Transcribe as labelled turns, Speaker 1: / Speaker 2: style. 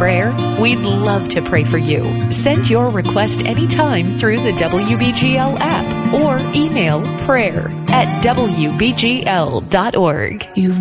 Speaker 1: prayer? We'd love to pray for you. Send your request anytime through the WBGL app or email prayer@wbgl.org.
Speaker 2: You've